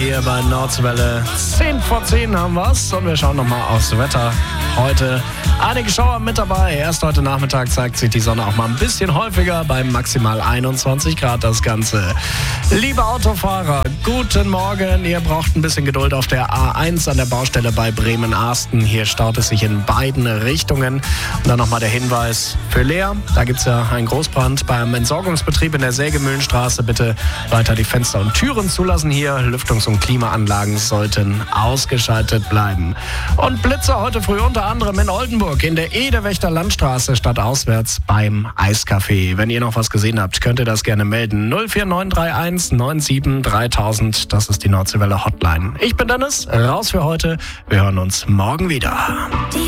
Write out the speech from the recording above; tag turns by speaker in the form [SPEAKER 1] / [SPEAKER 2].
[SPEAKER 1] hier bei Nordwelle. 10 vor 10 haben wir's und wir schauen nochmal aufs Wetter. Heute einige Schauer mit dabei. Erst heute Nachmittag zeigt sich die Sonne auch mal ein bisschen häufiger, bei maximal 21 Grad das Ganze. Liebe Autofahrer, guten Morgen. Ihr braucht ein bisschen Geduld auf der A1 an der Baustelle bei Bremen-Arsten. Hier staut es sich in beiden Richtungen. Und dann nochmal der Hinweis für Leer. Da gibt es ja einen Großbrand beim Entsorgungsbetrieb in der Sägemühlenstraße. Bitte weiter die Fenster und Türen zulassen hier. Lüftungs- und Klimaanlagen sollten ausgeschaltet bleiben. Und Blitze heute früh unter anderem in Oldenburg in der Edewächter Landstraße stadtauswärts beim Eiscafé. Wenn ihr noch was gesehen habt, könnt ihr das gerne melden. 04931 97 3000. Das ist die Nordwelle Hotline. Ich bin Dennis, raus für heute. Wir hören uns morgen wieder.